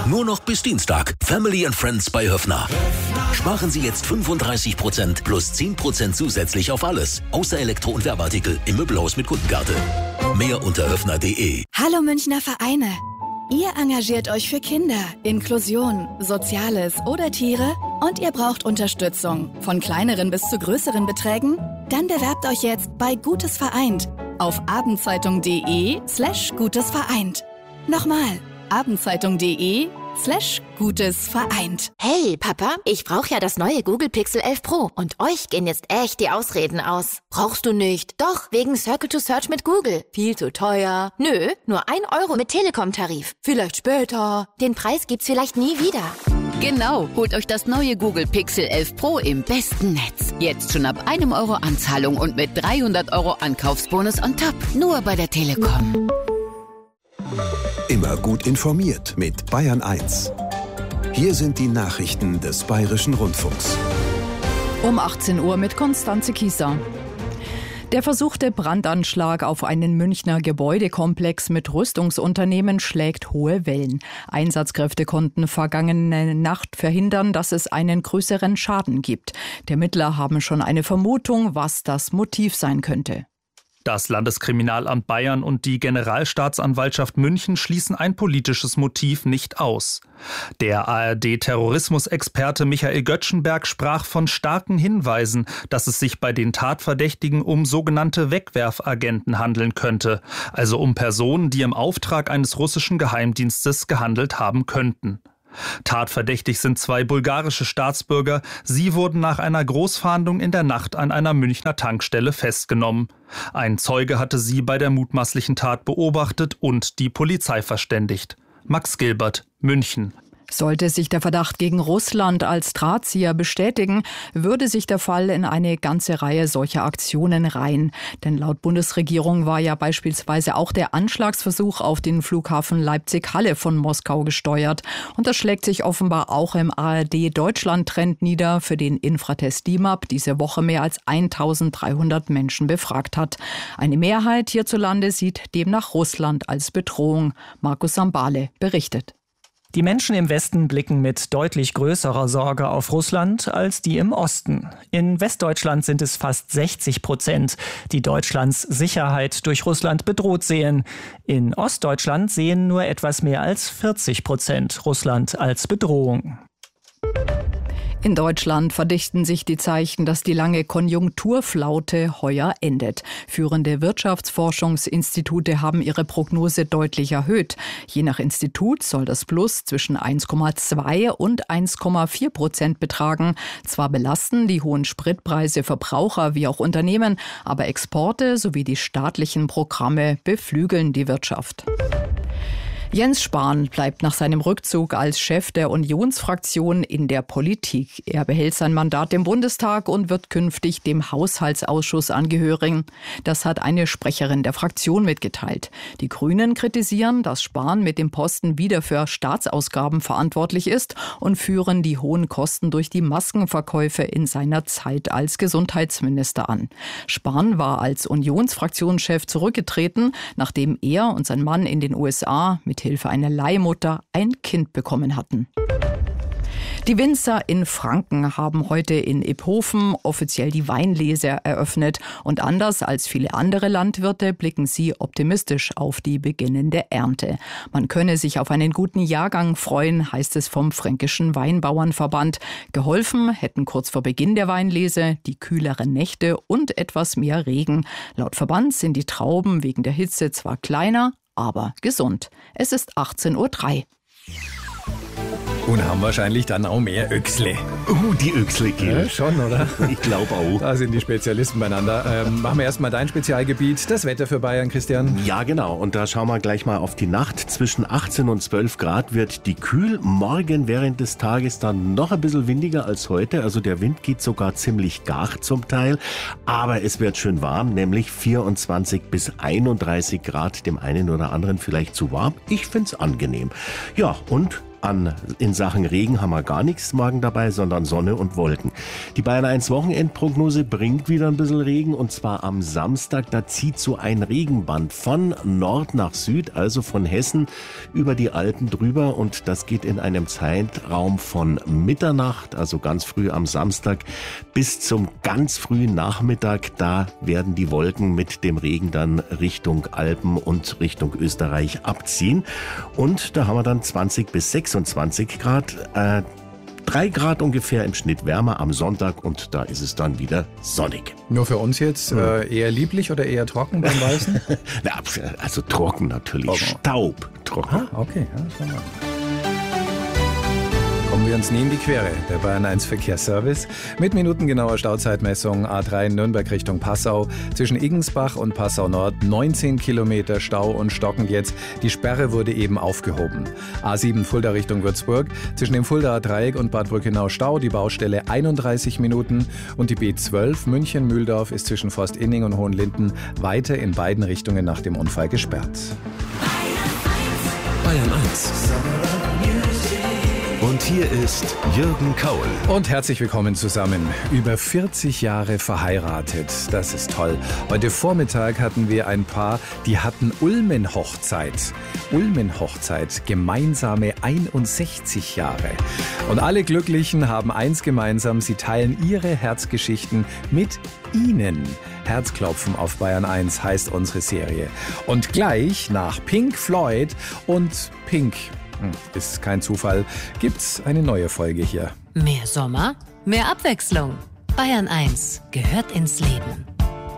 Nur noch bis Dienstag. Family and Friends bei Höffner. Sparen Sie jetzt 35% plus 10% zusätzlich auf alles. Außer Elektro- und Werbeartikel im Möbelhaus mit Kundenkarte. Mehr unter höffner.de. Hallo Münchner Vereine. Ihr engagiert euch für Kinder, Inklusion, Soziales oder Tiere und ihr braucht Unterstützung, von kleineren bis zu größeren Beträgen? Dann bewerbt euch jetzt bei Gutes Vereint auf abendzeitung.de/Gutes Vereint. Nochmal, abendzeitung.de/Gutes Vereint. Hey Papa, ich brauche ja das neue Google Pixel 11 Pro und euch gehen jetzt echt die Ausreden aus. Brauchst du nicht? Doch, wegen Circle to Search mit Google. Viel zu teuer. Nö, nur 1 Euro mit Telekom-Tarif. Vielleicht später. Den Preis gibt's vielleicht nie wieder. Genau, holt euch das neue Google Pixel 11 Pro im besten Netz. Jetzt schon ab 1 Euro Anzahlung und mit 300 Euro Ankaufsbonus on top. Nur bei der Telekom. Immer gut informiert mit Bayern 1. Hier sind die Nachrichten des Bayerischen Rundfunks. Um 18 Uhr mit Konstanze Kieser. Der versuchte Brandanschlag auf einen Münchner Gebäudekomplex mit Rüstungsunternehmen schlägt hohe Wellen. Einsatzkräfte konnten vergangene Nacht verhindern, dass es einen größeren Schaden gibt. Die Ermittler haben schon eine Vermutung, was das Motiv sein könnte. Das Landeskriminalamt Bayern und die Generalstaatsanwaltschaft München schließen ein politisches Motiv nicht aus. Der ARD-Terrorismusexperte Michael Göttschenberg sprach von starken Hinweisen, dass es sich bei den Tatverdächtigen um sogenannte Wegwerfagenten handeln könnte, also um Personen, die im Auftrag eines russischen Geheimdienstes gehandelt haben könnten. Tatverdächtig sind 2 bulgarische Staatsbürger. Sie wurden nach einer Großfahndung in der Nacht an einer Münchner Tankstelle festgenommen. Ein Zeuge hatte sie bei der mutmaßlichen Tat beobachtet und die Polizei verständigt. Max Gilbert, München. Sollte sich der Verdacht gegen Russland als Drahtzieher bestätigen, würde sich der Fall in eine ganze Reihe solcher Aktionen reihen. Denn laut Bundesregierung war ja beispielsweise auch der Anschlagsversuch auf den Flughafen Leipzig-Halle von Moskau gesteuert. Und das schlägt sich offenbar auch im ARD-Deutschland-Trend nieder, für den Infratest DIMAP diese Woche mehr als 1300 Menschen befragt hat. Eine Mehrheit hierzulande sieht demnach Russland als Bedrohung. Markus Sambale berichtet. Die Menschen im Westen blicken mit deutlich größerer Sorge auf Russland als die im Osten. In Westdeutschland sind es fast 60%, die Deutschlands Sicherheit durch Russland bedroht sehen. In Ostdeutschland sehen nur etwas mehr als 40% Russland als Bedrohung. In Deutschland verdichten sich die Zeichen, dass die lange Konjunkturflaute heuer endet. Führende Wirtschaftsforschungsinstitute haben ihre Prognose deutlich erhöht. Je nach Institut soll das Plus zwischen 1,2 und 1,4% betragen. Zwar belasten die hohen Spritpreise Verbraucher wie auch Unternehmen, aber Exporte sowie die staatlichen Programme beflügeln die Wirtschaft. Jens Spahn bleibt nach seinem Rückzug als Chef der Unionsfraktion in der Politik. Er behält sein Mandat im Bundestag und wird künftig dem Haushaltsausschuss angehören. Das hat eine Sprecherin der Fraktion mitgeteilt. Die Grünen kritisieren, dass Spahn mit dem Posten wieder für Staatsausgaben verantwortlich ist und führen die hohen Kosten durch die Maskenverkäufe in seiner Zeit als Gesundheitsminister an. Spahn war als Unionsfraktionschef zurückgetreten, nachdem er und sein Mann in den USA mit Hilfe einer Leihmutter ein Kind bekommen hatten. Die Winzer in Franken haben heute in Iphofen offiziell die Weinlese eröffnet. Und anders als viele andere Landwirte blicken sie optimistisch auf die beginnende Ernte. Man könne sich auf einen guten Jahrgang freuen, heißt es vom Fränkischen Weinbauernverband. Geholfen hätten kurz vor Beginn der Weinlese die kühleren Nächte und etwas mehr Regen. Laut Verband sind die Trauben wegen der Hitze zwar kleiner, aber gesund. Es ist 18:03 Uhr. Und haben wahrscheinlich dann auch mehr Öchsle. Die Öchsle, ja, schon, oder? Ich glaube auch. Da sind die Spezialisten beieinander. Machen wir erstmal dein Spezialgebiet, das Wetter für Bayern, Christian. Ja, genau. Und da schauen wir gleich mal auf die Nacht. Zwischen 18 und 12 Grad wird die kühl. Morgen während des Tages dann noch ein bisschen windiger als heute. Also der Wind geht sogar ziemlich gar zum Teil. Aber es wird schön warm, nämlich 24 bis 31 Grad. Dem einen oder anderen vielleicht zu warm. Ich find's angenehm. Ja, und in Sachen Regen haben wir gar nichts morgen dabei, sondern Sonne und Wolken. Die Bayern 1 Wochenendprognose bringt wieder ein bisschen Regen und zwar am Samstag. Da zieht so ein Regenband von Nord nach Süd, also von Hessen über die Alpen drüber und das geht in einem Zeitraum von Mitternacht, also ganz früh am Samstag, bis zum ganz frühen Nachmittag. Da werden die Wolken mit dem Regen dann Richtung Alpen und Richtung Österreich abziehen und da haben wir dann 20 bis 26 Grad, 3 Grad ungefähr im Schnitt wärmer am Sonntag und da ist es dann wieder sonnig. Nur für uns jetzt eher lieblich oder eher trocken beim Weißen? Na, also trocken natürlich, staubtrocken. Okay, ja, schau mal. Kommen wir uns nie in die Quere. Der Bayern 1 Verkehrsservice mit minutengenauer Stauzeitmessung A3 Nürnberg Richtung Passau. Zwischen Iggensbach und Passau Nord 19 Kilometer Stau und stockend jetzt. Die Sperre wurde eben aufgehoben. A7 Fulda Richtung Würzburg. Zwischen dem Fuldaer Dreieck und Bad Brückenau Stau. Die Baustelle 31 Minuten. Und die B12 München-Mühldorf ist zwischen Forstinning und Hohenlinden weiter in beiden Richtungen nach dem Unfall gesperrt. Bayern 1. Und hier ist Jürgen Kaul. Und herzlich willkommen zusammen. Über 40 Jahre verheiratet. Das ist toll. Heute Vormittag hatten wir ein Paar, die hatten Ulmenhochzeit. Ulmenhochzeit, gemeinsame 61 Jahre. Und alle Glücklichen haben eins gemeinsam, sie teilen ihre Herzgeschichten mit Ihnen. Herzklopfen auf Bayern 1 heißt unsere Serie. Und gleich nach Pink Floyd und Pink, ist kein Zufall, gibt's eine neue Folge hier. Mehr Sommer, mehr Abwechslung. Bayern 1 gehört ins Leben.